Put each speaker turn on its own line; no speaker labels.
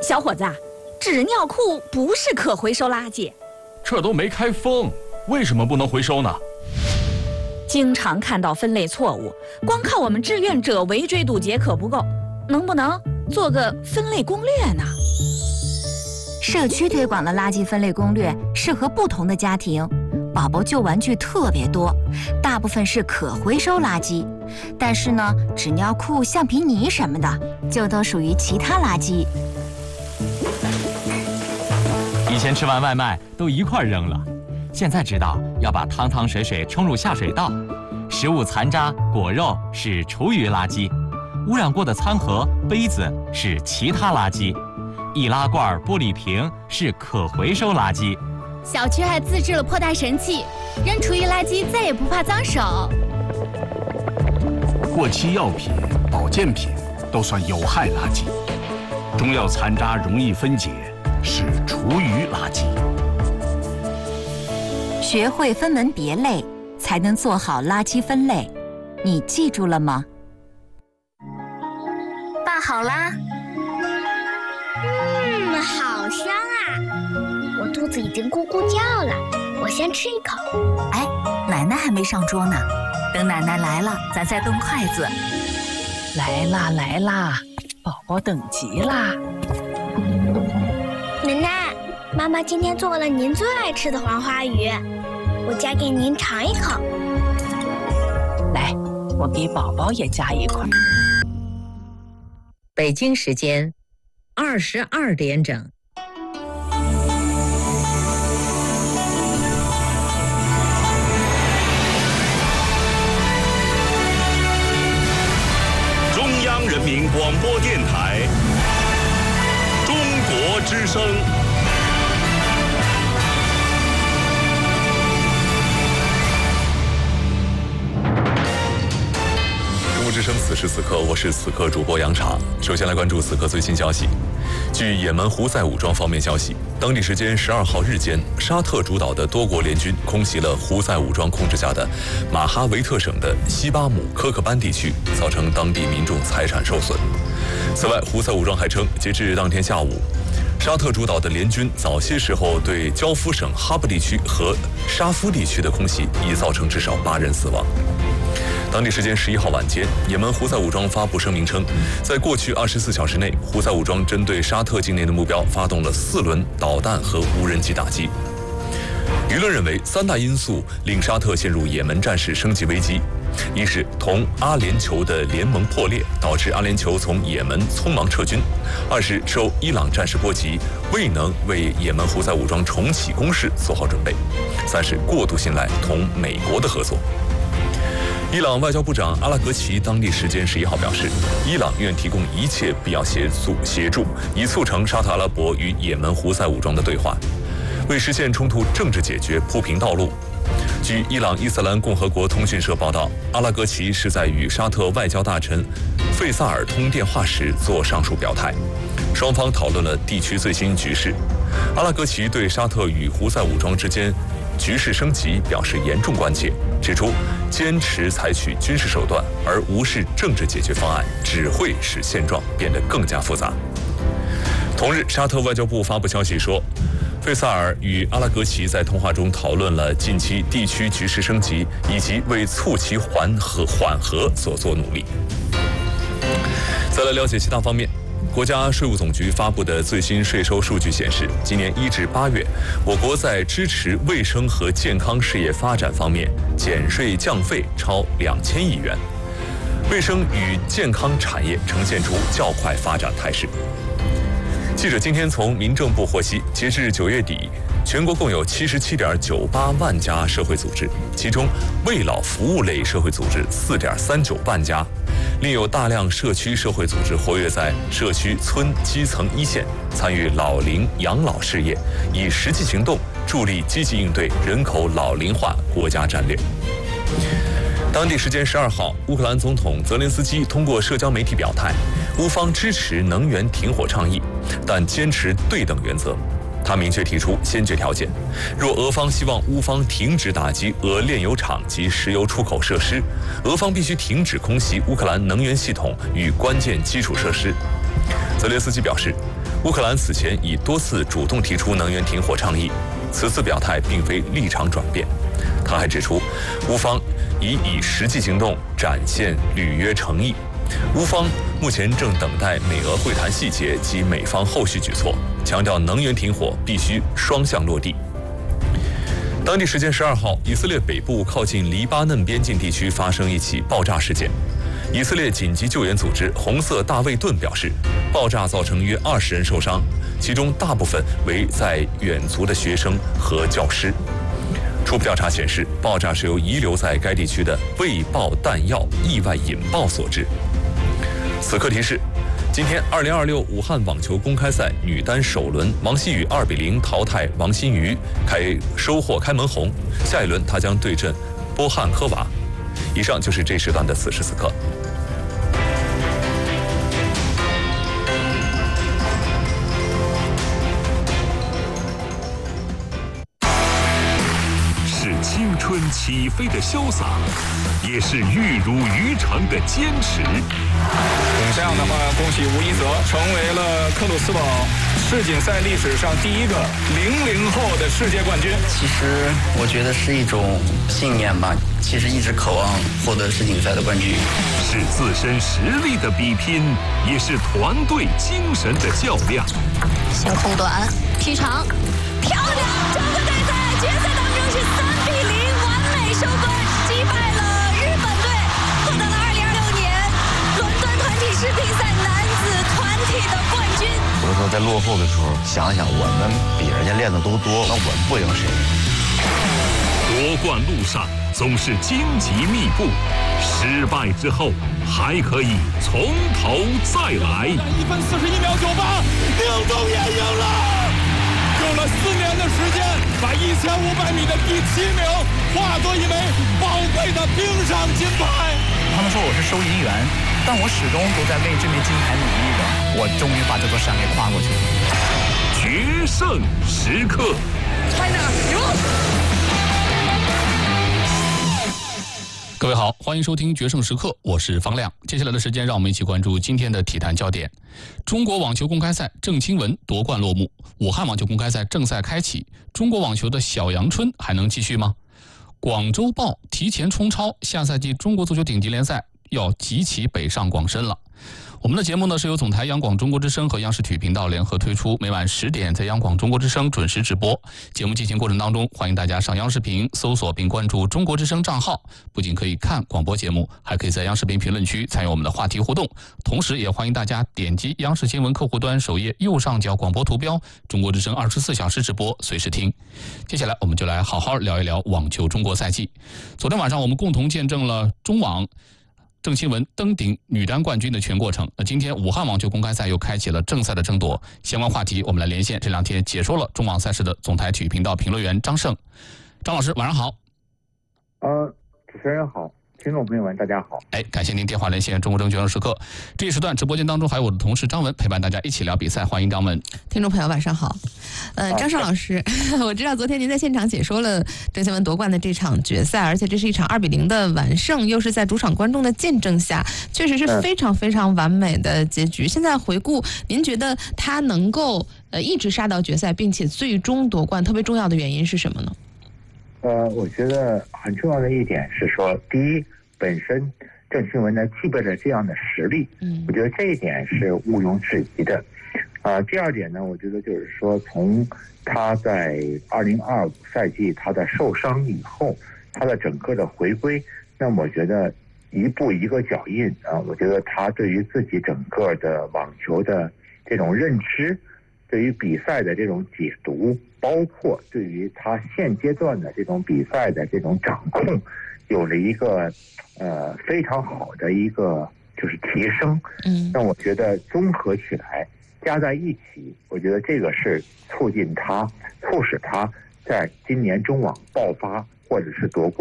小伙子，纸尿裤不是可回收垃圾。
这都没开封，为什么不能回收呢？
经常看到分类错误，光靠我们志愿者围追堵截可不够，能不能做个分类攻略呢？
社区推广的垃圾分类攻略适合不同的家庭。宝宝旧玩具特别多，大部分是可回收垃圾，但是呢，纸尿裤、橡皮泥什么的就都属于其他垃圾。
以前吃完外卖都一块扔了，现在知道要把汤汤水水冲入下水道。食物残渣、果肉是厨余垃圾，污染过的餐盒、杯子是其他垃圾，易拉罐、玻璃瓶是可回收垃圾。
小区还自制了破袋神器，扔厨余垃圾再也不怕脏手。
过期药品、保健品都算有害垃圾，中药残渣容易分解，是厨余垃圾。
学会分门别类，才能做好垃圾分类。你记住了吗？
拌好啦。
好香啊！我肚子已经咕咕叫了，我先吃一口。
哎，奶奶还没上桌呢，等奶奶来了，咱再动筷子。
来啦来啦，宝宝等急啦！
奶奶，妈妈今天做了您最爱吃的黄花鱼，我夹给您尝一口。
来，我给宝宝也夹一块。
北京时间22点整。
中央人民广播电台中国之声。
中国之声，此时此刻，我是此刻主播杨茶。首先来关注此刻最新消息。据也门胡塞武装方面消息，当地时间12号日间，沙特主导的多国联军空袭了胡塞武装控制下的马哈维特省的西巴姆科克班地区，造成当地民众财产受损。此外，胡塞武装还称，截至当天下午，沙特主导的联军早些时候对焦夫省哈布地区和沙夫地区的空袭，已造成至少8人死亡。当地时间11号晚间，也门胡塞武装发布声明称，在过去24小时内，胡塞武装针对沙特境内的目标发动了4轮导弹和无人机打击。舆论认为，3大因素令沙特陷入也门战事升级危机：一是同阿联酋的联盟破裂，导致阿联酋从也门匆忙撤军；二是受伊朗战事波及，未能为也门胡塞武装重启攻势做好准备；三是过度信赖同美国的合作。伊朗外交部长阿拉格齐当地时间11号表示，伊朗愿提供一切必要协助，以促成沙特阿拉伯与也门胡塞武装的对话，为实现冲突政治解决铺平道路。据伊朗伊斯兰共和国通讯社报道，阿拉格齐是在与沙特外交大臣费萨尔通电话时做上述表态，双方讨论了地区最新局势。阿拉格齐对沙特与胡塞武装之间局势升级表示严重关切，指出坚持采取军事手段而无视政治解决方案，只会使现状变得更加复杂。同日，沙特外交部发布消息说，费萨尔与阿拉格齐在通话中讨论了近期地区局势升级以及为促其缓和所做努力。再来了解其他方面。国家税务总局发布的最新税收数据显示，今年1至8月，我国在支持卫生和健康事业发展方面减税降费超2000亿元，卫生与健康产业呈现出较快发展态势。记者今天从民政部获悉，截至9月底，全国共有77.98万家社会组织，其中为老服务类社会组织4.39万家，另有大量社区社会组织活跃在社区村基层一线，参与老龄养老事业，以实际行动助力积极应对人口老龄化国家战略。当地时间12号，乌克兰总统泽连斯基通过社交媒体表态，乌方支持能源停火倡议，但坚持对等原则。他明确提出先决条件，若俄方希望乌方停止打击俄炼油厂及石油出口设施，俄方必须停止空袭乌克兰能源系统与关键基础设施。泽连斯基表示， 乌克兰此前已多次主动提出能源停火倡议，此次表态并非立场转变。他还指出，乌方已以实际行动展现履约诚意。乌方目前正等待美俄会谈细节及美方后续举措，强调能源停火必须双向落地。当地时间12号，以色列北部靠近黎巴嫩边境地区发生一起爆炸事件。以色列紧急救援组织红色大卫盾表示，爆炸造成约20人受伤，其中大部分为在远足的学生和教师。初步调查显示，爆炸是由遗留在该地区的未爆弹药意外引爆所致。此刻提示，今天2026武汉网球公开赛女单首轮，王希雨2-0淘汰王欣瑜，收获开门红。下一轮她将对阵波汉科娃。以上就是这时段的此时此刻。
是青春起飞的潇洒，也是玉如渔场的坚持。
这样的话，恭喜吴一泽成为了克鲁斯堡世锦赛历史上第一个00后的世界冠军。
其实我觉得是一种信念吧，其实一直渴望获得世锦赛的冠军。
是自身实力的比拼，也是团队精神的较量。
先空短，劈长，漂亮！中国队在决赛当中是3-0完美收官，击败了日本队，获得了2026年伦敦团体世乒赛男子团体的冠军。
有的时候在落后的时候，想想我们比人家练的都多，那我们不赢谁？
夺冠路上总是荆棘密布，失败之后还可以从头再来。
1分41秒98，宁东也赢了，用了4年的时间，把1500米的第7名化作一枚宝贵的冰上金牌。
他们说我是收银员，但我始终都在为这枚金牌努力的。我终于把这座山给跨过去了。
决胜时刻，
各位好，欢迎收听决胜时刻，我是方亮。接下来的时间，让我们一起关注今天的体坛焦点。中国网球公开赛郑钦文夺冠落幕，武汉网球公开赛正赛开启，中国网球的小阳春还能继续吗？广州豹提前冲超，下赛季中国足球顶级联赛要集齐北上广深了。我们的节目呢是由总台央广中国之声和央视体育频道联合推出，每晚10点在央广中国之声准时直播。节目进行过程当中，欢迎大家上央视频搜索并关注中国之声账号，不仅可以看广播节目，还可以在央视频评论区参与我们的话题互动。同时也欢迎大家点击央视新闻客户端首页右上角广播图标，中国之声24小时直播，随时听。接下来我们就来好好聊一聊网球中国赛季。昨天晚上我们共同见证了中网郑钦文登顶女单冠军的全过程。那今天武汉网球公开赛又开启了正赛的争夺，相关话题我们来连线这两天解说了中网赛事的总台体育频道评论员张胜。张老师晚上好。
主持人好，听众朋友们大家好。
感谢您电话连线中国证决胜时刻。这一时段直播间当中还有我的同事张文陪伴大家一起聊比赛，欢迎张文。
听众朋友晚上好。张胜老师，我知道昨天您在现场解说了郑钦文夺冠的这场决赛，而且这是一场2-0的完胜，又是在主场观众的见证下，确实是非常非常完美的结局。现在回顾，您觉得他能够一直杀到决赛，并且最终夺冠，特别重要的原因是什么呢？
我觉得很重要的一点是说，第一，本身郑钦文呢具备了这样的实力，我觉得这一点是毋庸置疑的。第二点呢，我觉得就是说，从他在2025赛季他的受伤以后，他的整个的回归，那么我觉得一步一个脚印我觉得他对于自己整个的网球的这种认知，对于比赛的这种解读，包括对于他现阶段的这种比赛的这种掌控，有了一个非常好的一个就是提升。那我觉得综合起来加在一起，我觉得这个是促使他在今年中网爆发或者是夺冠